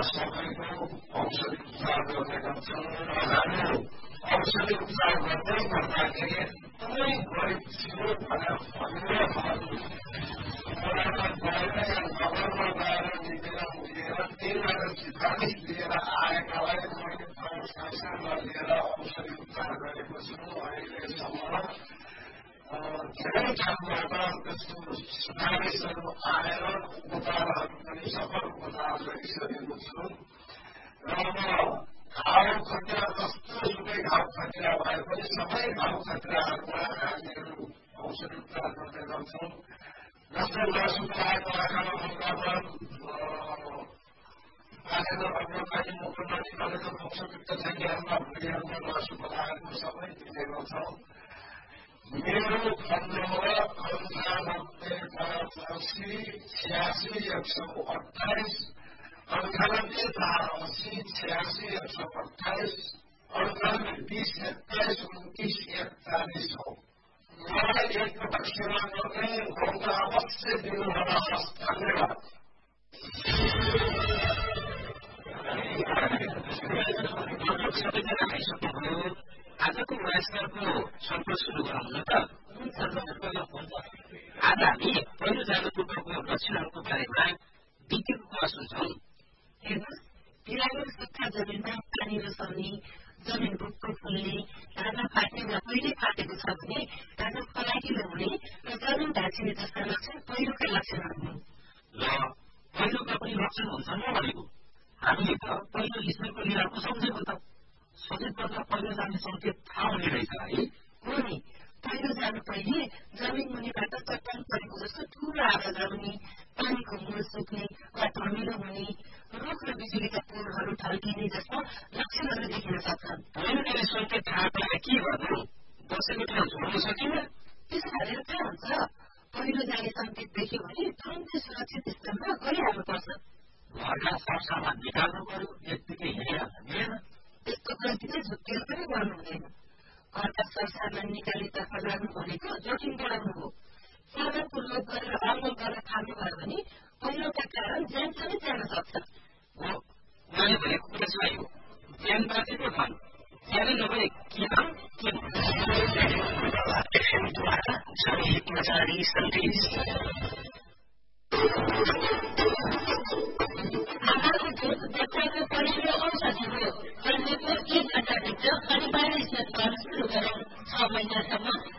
सबैको औषधि उपचार गर्ने गर्छन् र हामी औषधि उपचार गर्दै गर्दाखेरि कुनै गरिब थियो भनेर भन्नेहरू नगरमा गएर निवेदन दिएर तिनीहरू सिफारिस दिएर आएकालाई मैले प्रशासनमा लिएर औषधि उपचार गरेको छु। अहिलेसम्म धेरै ठाउँबाट त्यस्तो सिफारिसहरू आएर उपचारहरू पनि सफल उपचार गरिसकेको छु र म घाउ खटिरा जस्तोसुकै घाउ खटिरा भए पनि सबै घाउ खटिराहरूलाई हामीहरू औषधि उपचार गर्ने गर्छौँ। जस्तै नसुकाएको आँखामा पालेर अग्रपानी मुखमा निकालेको मोक्षयुक्त संज्ञानमा भुलिहाल्ने नसुकाएको सबै दिने गर्छौँ। मेरो फोन नम्बर 98 86 128 98 480 86 128 98 20 27 29 41 हो। मलाई एकपटक सेवा गर्ने मौका अवश्य दिनुहोला। धन्यवाद। सबैजना आइसक्नुभयो। आजको वयस्करको छलफल सुरु गरौँ न त। आज हामी पहिलो जाडो पूर्वको लक्षणहरूको बारेमा विज्ञको कुरा सुन्छौँ। हेर्नुहोस्, बिरालो सुक्खा जमिनमा पानी रसाउने, जमिन रुखको फुल्ने, ढाँचा फाट्ने वा पहिले फाटेको छ भने ढाँचा फलाकिलो हुने र जमिन ढाँचिने जस्ता लक्षण पहिरोका लक्षणहरू हुन्। ल, पहिरोका पनि लक्षण हुन्छन् न भनेको। हामीले त पहिलो ईश्वरको लीलाको सम्झेको त। सचेतपत्र पहिरो जाने सङ्केत थाहा हुने रहेछ है। हो नि, पहिरो जानु पहिले जमिन मुनिबाट चट्टान परेको जस्तो ठूलो आवाज आउने, पानीको मूल सुक्ने वा धमिलो हुने, रुख र बिजुलीका पोलहरू ढल्किने जस्ता लक्षणहरू देखिन सक्छन्। पहिरो सङ्केत थाहा पाएर के गर्नु? बसेको ठाउँ छोड्न सकिन्न? त्यसो गरेर के हुन्छ? पहिरो जाने सङ्केत देख्यो भने तुरुन्तै सुरक्षित स्थानमा गइहाल्नुपर्छ। घरका सरसामान निकाल्नु पर्यो, यत्तिकै हिँडिहाल्नु मिलेन। त्यस्तो गल्ती चाहिँ झुक्किएर पनि गर्नु हुँदैन। घरका सरसामान निकालेतर्फ जानु भनेको जोखिम बढाउनु हो। साधनको लोभ गरेर अमल गर्न थाल्नुभयो भने पहिरोका कारण ज्यान पनि जान सक्छ। मैले भनेको कुरा चाहिँ हो, ज्यान बाँचेको धन, ज्यानै नभए के धन के आमाको दुध बच्चाको पहिलो औषधि हो। जन्मेको 1 घण्टाभित्र अनिवार्य स्नान गर्न सुरु गरौँ। 6 महिनासम्म